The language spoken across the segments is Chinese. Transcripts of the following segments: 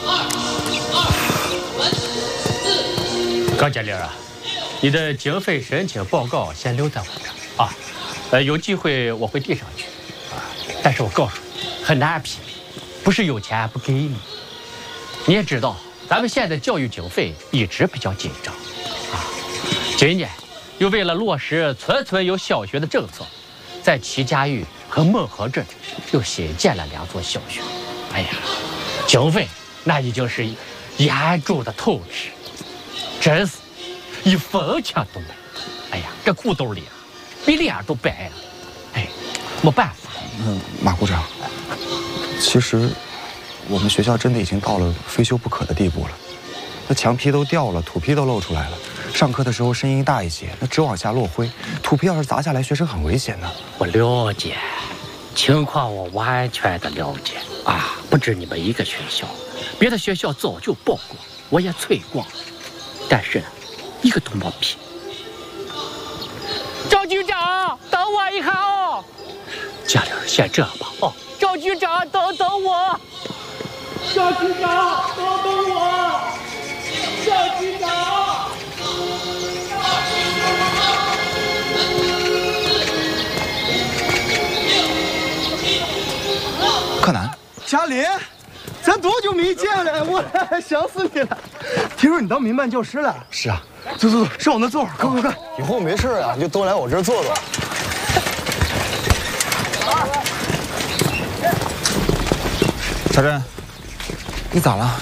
高经理啊，你的经费申请报告先留在我这啊，有机会我会递上去啊。但是我告诉你，很难批评，不是有钱不给你。你也知道，咱们现在教育经费一直比较紧张啊。今年又为了落实村村有小学的政策，在齐家峪和孟河镇又新建了2所小学。哎呀，经费那已经是严重的透支。 真是一分钱都没，哎呀，这裤兜里啊，比脸都白了，哎，没办法。 马股长，其实我们学校真的已经到了非修不可的地步了。那墙皮都掉了，土坯都露出来了。上课的时候声音大一些，那纸往下落灰，土坯要是砸下来，学生很危险的。 我了解，情况我完全的了解啊！不止你们一个学校，别的学校早就报过，我也催过。 但是，一个都没批。赵局长，等我一下哦。家里先这样吧，哦。赵局长，等我。赵局长，等我。赵局长。 柯南， 嘉林。 咱多久没见了？我想死你了！听说你当民办教师了？ 是啊， 走，上我那坐会儿，快！ 以后没事啊，就多来我这儿坐坐。 小珍，你咋了？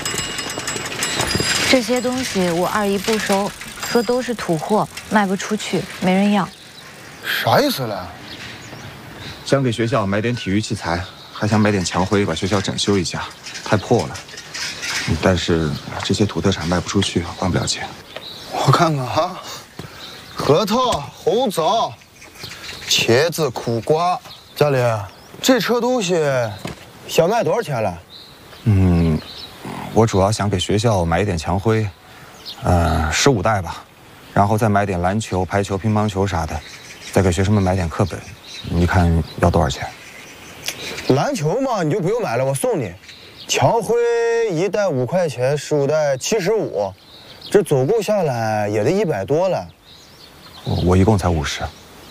这些东西我二姨不收，说都是土货，卖不出去，没人要。 啥意思嘞？ 想给学校买点体育器材。 还想买点墙灰，把学校整修一下，太破了。但是这些土特产卖不出去，还不了钱。 我看看啊，核桃、红枣、茄子、苦瓜。家里，这车东西想卖多少钱了？ 我主要想给学校买一点墙灰，15袋吧，然后再买点篮球、排球、乒乓球啥的，再给学生们买点课本。你看要多少钱？ 篮球嘛，你就不用买了，我送你。墙灰1袋5块钱，15袋75，这总共下来也得100多了。 我一共才50。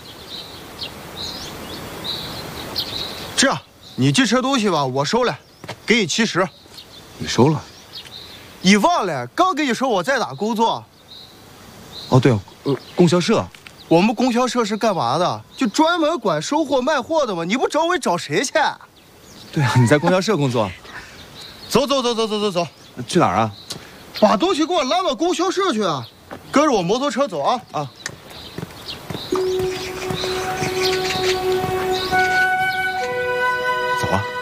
这样，你这车东西吧，我收了，给你70。 你收了？ 你忘了？刚跟你说我在哪工作？ 哦，对，供销社。 我们供销社是干嘛的？就专门管收货卖货的嘛。你不找我，找谁去？ 对啊，你在供销社工作。 走， 去哪儿啊？ 把东西给我拉到供销社去啊！跟着我摩托车走啊！啊！ 走啊！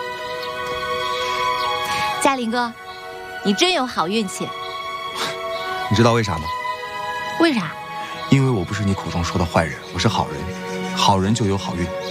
嘉林哥，你真有好运气。 你知道为啥吗？ 为啥？ 因为我不是你口中说的坏人，我是好人，好人就有好运。